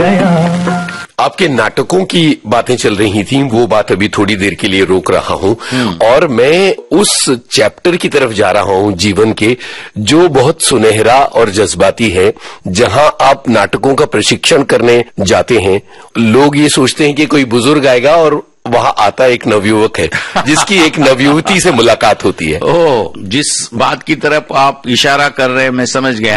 आपके नाटकों की बातें चल रही थी, वो बात अभी थोड़ी देर के लिए रोक रहा हूं और मैं उस चैप्टर की तरफ जा रहा हूं जीवन के जो बहुत सुनहरा और जज्बाती है। जहां आप नाटकों का प्रशिक्षण करने जाते हैं, लोग ये सोचते हैं कि कोई बुजुर्ग आएगा और वहां आता एक नवयुवक है जिसकी एक नवयुवती से मुलाकात होती है। ओह, जिस बात की तरफ आप इशारा कर रहे हैं मैं समझ गया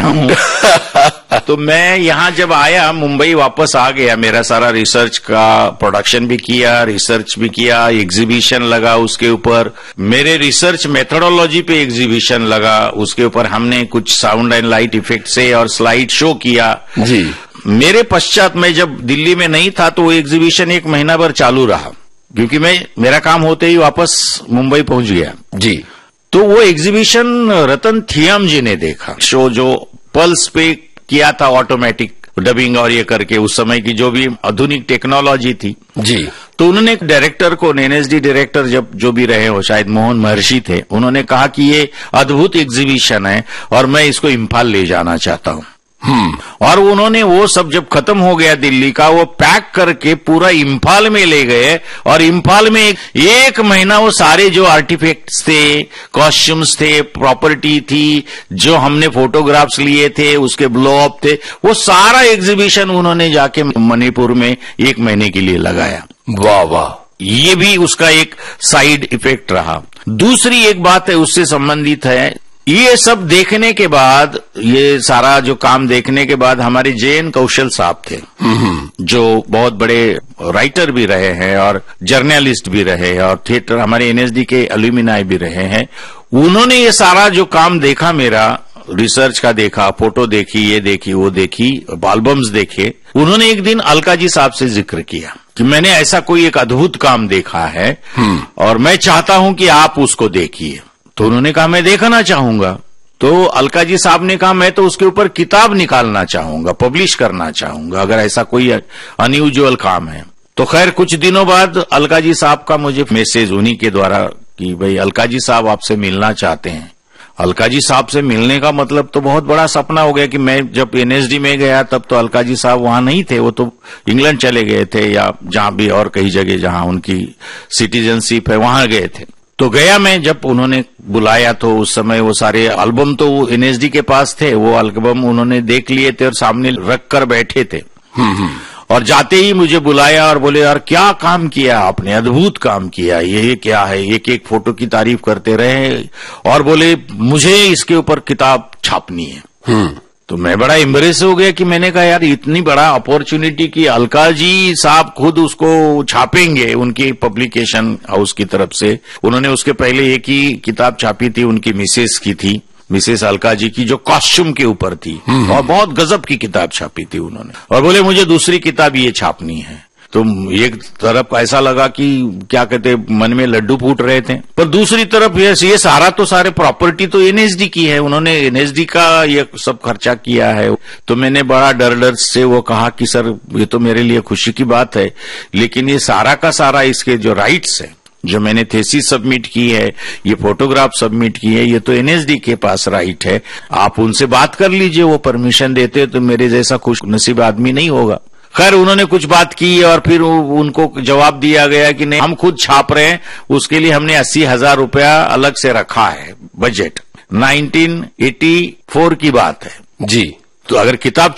हूं। तो मैं यहाँ जब आया, मुंबई वापस आ गया, मेरा सारा रिसर्च का प्रोडक्शन भी किया, रिसर्च भी किया, एग्जीबिशन लगा उसके ऊपर, मेरे रिसर्च मेथोडोलॉजी पे एग्जीबिशन लगा, उसके ऊपर हमने कुछ साउंड एंड लाइट इफेक्ट से और स्लाइड शो किया जी। मेरे पश्चात मैं जब दिल्ली में नहीं था तो वो एग्जीबिशन 1 महीना भर चालू रहा, क्योंकि मेरा काम होते ही वापस मुंबई पहुंच गया जी। तो वो एग्जीबिशन रतन थियम जी ने देखा, शो जो पल्स पे किया था, ऑटोमेटिक डबिंग और ये करके, उस समय की जो भी आधुनिक टेक्नोलॉजी थी जी। तो उन्होंने एक डायरेक्टर को, एनएसडी डायरेक्टर जो भी रहे हो, शायद मोहन महर्षि थे, उन्होंने कहा कि ये अद्भुत एग्जीबिशन है और मैं इसको इम्फाल ले जाना चाहता हूं। और उन्होंने वो सब जब खत्म हो गया दिल्ली का, वो पैक करके पूरा इम्फाल में ले गए और इम्फाल में एक महीना वो सारे जो आर्टिफैक्ट्स थे, कॉस्ट्यूम्स थे, प्रॉपर्टी थी, जो हमने फोटोग्राफ्स लिए थे, उसके ब्लो अप थे, वो सारा एग्जीबिशन उन्होंने जाके मणिपुर में 1 महीने के लिए लगाया। वाह वाह, ये भी उसका एक साइड इफेक्ट रहा। दूसरी एक बात है उससे संबंधित है, ये सब देखने के बाद, ये सारा जो काम देखने के बाद हमारे जे.एन. कौशल साहब थे, जो बहुत बड़े राइटर भी रहे हैं और जर्नलिस्ट भी रहे हैं और थिएटर, हमारे एनएसडी के एल्यूमिनाई भी रहे हैं। उन्होंने ये सारा जो काम देखा, मेरा रिसर्च का देखा, फोटो देखी, ये देखी, वो देखी, एल्बम्स देखे। उन्होंने एक दिन अलका जी साहब से जिक्र किया कि मैंने ऐसा कोई एक अद्भुत काम देखा है और मैं चाहता हूं कि आप उसको देखिए। तो उन्होंने कहा मैं देखना चाहूंगा। तो अलका जी साहब ने कहा मैं तो उसके ऊपर किताब निकालना चाहूंगा, पब्लिश करना चाहूंगा, अगर ऐसा कोई अनयूजुअल काम है। तो खैर कुछ दिनों बाद अलका जी साहब का मुझे मैसेज उन्हीं के द्वारा कि भाई अलका जी साहब आपसे मिलना चाहते हैं। अलका जी साहब से मिलने का मतलब तो बहुत बड़ा सपना हो गया कि मैं जब एनएसडी में गया तब तो अलका जी साहब वहां नहीं थे, वो तो इंग्लैंड चले गए थे या जहां भी और कई जगह जहां उनकी सिटीजनशिप है वहां गए थे। तो गया मैं, जब उन्होंने बुलाया तो उस समय वो सारे एल्बम तो एनएसडी के पास थे, वो एल्बम उन्होंने देख लिए थे और सामने रख कर बैठे थे। और जाते ही मुझे बुलाया और बोले यार क्या काम किया आपने, अद्भुत काम किया, ये क्या है, एक एक फोटो की तारीफ करते रहे और बोले मुझे इसके ऊपर किताब छापनी है। तो मैं बड़ा एम्बरेस हो गया कि मैंने कहा यार इतनी बड़ा अपॉर्चुनिटी की अलका जी साहब खुद उसको छापेंगे, उनकी पब्लिकेशन हाउस की तरफ से। उन्होंने उसके पहले एक ही किताब छापी थी, उनकी मिसेस की थी, मिसेस अलका जी की, जो कॉस्ट्यूम के ऊपर थी और बहुत गजब की किताब छापी थी उन्होंने। और बोले मुझे दूसरी किताब ये छापनी है। तो एक तरफ ऐसा लगा कि क्या कहते, मन में लड्डू फूट रहे थे, पर दूसरी तरफ ये सारा तो सारे प्रॉपर्टी तो एनएसडी की है, उन्होंने एनएसडी का ये सब खर्चा किया है। तो मैंने बड़ा डर से वो कहा कि सर ये तो मेरे लिए खुशी की बात है, लेकिन ये सारा का सारा इसके जो राइट्स है, जो मैंने थेसिस सबमिट की है, ये फोटोग्राफ सबमिट की है, ये तो एनएसडी के पास राइट है। आप उनसे बात कर लीजिए, वो परमिशन देते तो मेरे जैसा खुश नसीब आदमी नहीं होगा। खैर उन्होंने कुछ बात की और फिर उनको जवाब दिया गया कि नहीं हम खुद छाप रहे हैं, उसके लिए हमने 80,000 रुपया अलग से रखा है बजट। 1984 की बात है जी। तो अगर किताब